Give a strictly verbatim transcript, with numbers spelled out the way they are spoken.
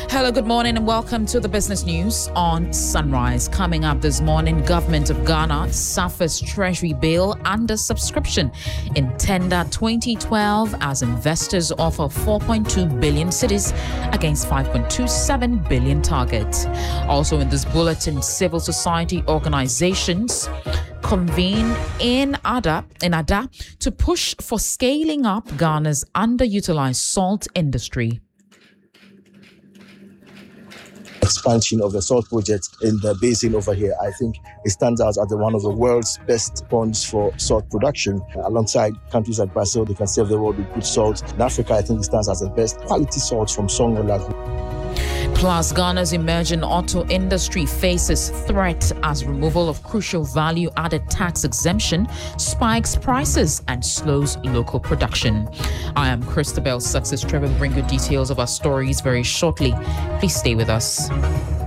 Hello, good morning and welcome to the business news on Sunrise. Coming up this morning, Government of Ghana suffers Treasury bill under subscription in tender twenty twelve as investors offer four point two billion cedis against five point two seven billion target. Also in this bulletin, civil society organizations convene in Ada, in Ada to push for scaling up Ghana's underutilized salt industry. Expansion of the salt project in the basin over here, I think it stands out as the one of the world's best ponds for salt production. Alongside countries like Brazil, they can serve the world with good salt. In Africa, I think it stands as the best quality salt from Songola. Plus, Ghana's emerging auto industry faces threat as removal of crucial value-added tax exemption spikes prices and slows local production. I am Christabel Success Trevor. Bring you details of our stories very shortly. Please stay with us.